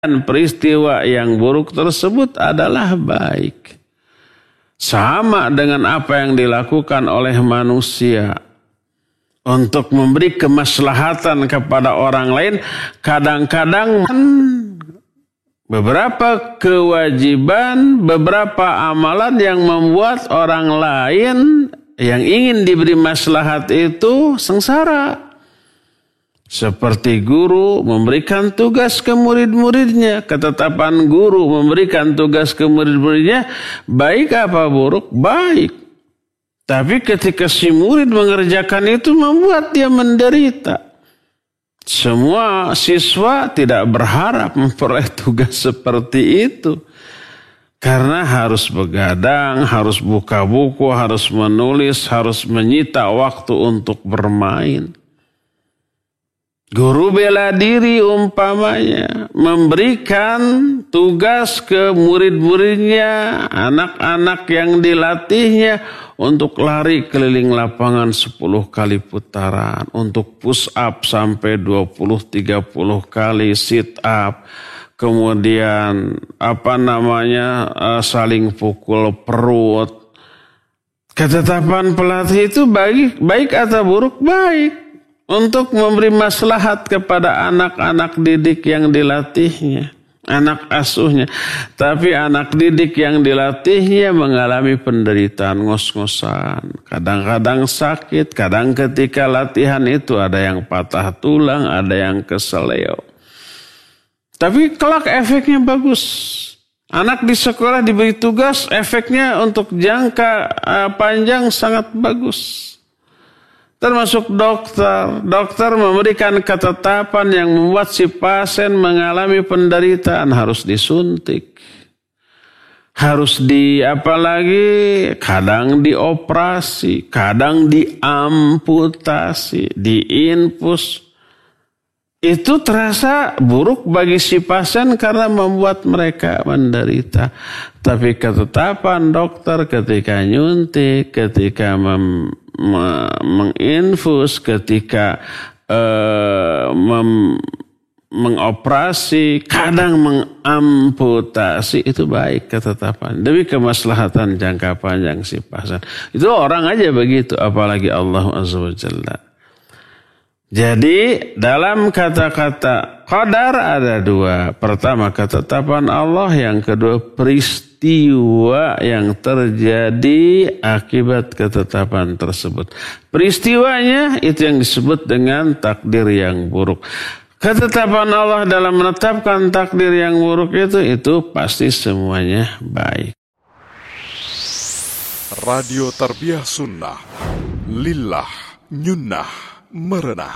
Dan peristiwa yang buruk tersebut adalah baik. Sama dengan apa yang dilakukan oleh manusia untuk memberi kemaslahatan kepada orang lain. Kadang-kadang beberapa kewajiban, beberapa amalan yang membuat orang lain yang ingin diberi maslahat itu sengsara. Seperti guru memberikan tugas ke murid-muridnya. Ketetapan guru memberikan tugas ke murid-muridnya. Baik apa buruk? Baik. Tapi ketika si murid mengerjakan itu membuat dia menderita. Semua siswa tidak berharap memperoleh tugas seperti itu. Karena harus begadang, harus buka buku, harus menulis, harus menyita waktu untuk bermain. Guru bela diri umpamanya memberikan tugas ke murid-muridnya, anak-anak yang dilatihnya untuk lari keliling lapangan 10 kali putaran, untuk push up sampai 20-30 kali, sit up, kemudian saling pukul perut. Ketetapan pelatih itu baik atau buruk? Baik. Untuk memberi maslahat kepada anak-anak didik yang dilatihnya, anak asuhnya. Tapi anak didik yang dilatihnya mengalami penderitaan ngos-ngosan. Kadang-kadang sakit, kadang ketika latihan itu ada yang patah tulang, ada yang keseleo. Tapi kelak efeknya bagus. Anak di sekolah diberi tugas, efeknya untuk jangka panjang sangat bagus. Termasuk dokter. Dokter memberikan ketetapan yang membuat si pasien mengalami penderitaan. Harus disuntik. Harus kadang dioperasi, kadang diamputasi, diinfus. Itu terasa buruk bagi si pasien karena membuat mereka menderita. Tapi ketetapan dokter ketika nyuntik, ketika menginfus, ketika mengoperasi, kadang mengamputasi, itu baik ketetapan. Demi kemaslahatan jangka panjang si pasien. Itu orang aja begitu, apalagi Allah Azza wa Jalla. Jadi dalam kata-kata qadar ada dua. Pertama ketetapan Allah, yang kedua peristiwa yang terjadi akibat ketetapan tersebut. Peristiwanya itu yang disebut dengan takdir yang buruk. Ketetapan Allah dalam menetapkan takdir yang buruk itu pasti semuanya baik. Radio Tarbiyah Sunnah, Lillah, Nyunnah, Merenah.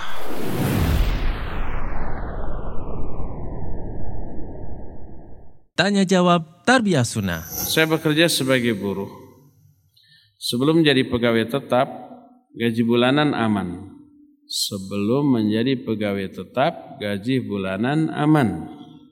Tanya jawab Tarbiyah Sunnah. Saya bekerja sebagai buruh. Sebelum jadi pegawai tetap, gaji bulanan aman. Sebelum menjadi pegawai tetap, gaji bulanan aman.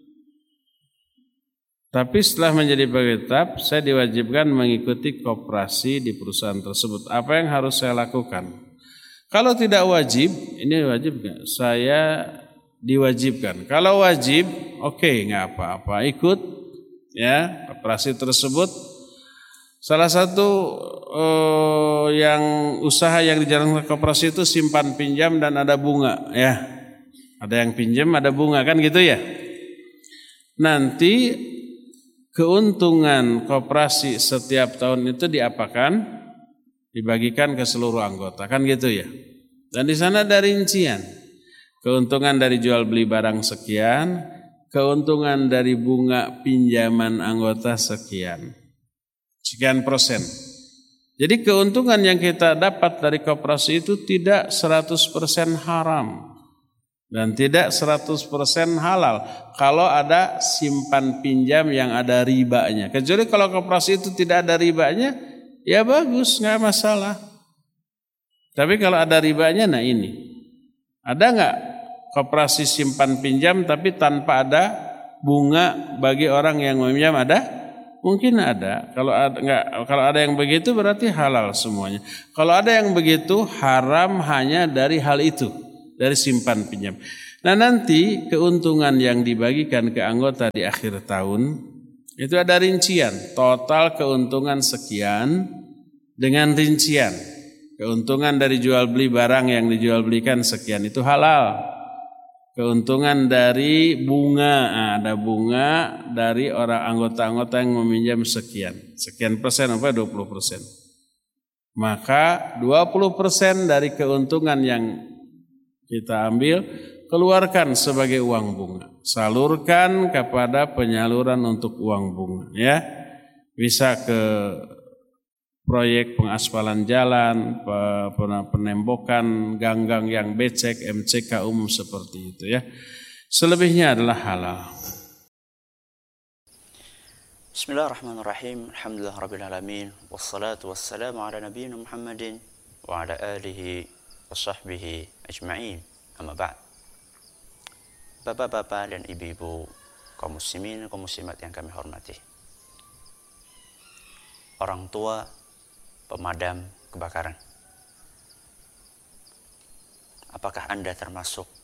Tapi setelah menjadi pegawai tetap, saya diwajibkan mengikuti koperasi di perusahaan tersebut. Apa yang harus saya lakukan? Kalau tidak wajib, ini wajib nggak? Saya diwajibkan. Kalau wajib, oke, nggak apa-apa, ikut ya koperasi tersebut. Salah satu yang usaha yang dijalankan koperasi itu simpan pinjam dan ada bunga, ya. Ada yang pinjam, ada bunga, kan gitu ya. Nanti keuntungan koperasi setiap tahun itu diapakan? Dibagikan ke seluruh anggota, kan gitu ya. Dan di sana ada rincian. Keuntungan dari jual beli barang sekian, keuntungan dari bunga pinjaman anggota sekian persen. Jadi keuntungan yang kita dapat dari koperasi itu tidak 100% haram dan tidak 100% halal. Kalau ada simpan pinjam yang ada ribanya. Kecuali kalau koperasi itu tidak ada ribanya, ya bagus, nggak masalah. Tapi kalau ada ribanya, nah ini. Ada nggak koperasi simpan pinjam tapi tanpa ada bunga bagi orang yang meminjam? Ada? Mungkin ada. Kalau ada yang begitu berarti halal semuanya. Kalau ada yang begitu, haram hanya dari hal itu, dari simpan pinjam. Nah, nanti keuntungan yang dibagikan ke anggota di akhir tahun itu ada rincian, total keuntungan sekian dengan rincian. Keuntungan dari jual beli barang yang dijual belikan sekian itu halal. Keuntungan dari bunga, ada bunga dari orang anggota-anggota yang meminjam sekian. Sekian persen apa 20%. Maka 20% dari keuntungan yang kita ambil keluarkan sebagai uang bunga. Salurkan kepada penyaluran untuk uang bunga, ya. Bisa ke proyek pengaspalan jalan, penembokan gang-gang yang becek, MCK umum seperti itu, ya. Selebihnya adalah halal. Bismillahirrahmanirrahim. Alhamdulillahirabbil alamin. Wassalatu wassalamu ala nabiyyina Muhammadin wa ala alihi washabbihi ajma'in. Amma ba'd. Bapak-bapak dan ibu-ibu, kaum muslimin, kaum muslimat yang kami hormati. Orang tua pemadam kebakaran. Apakah Anda termasuk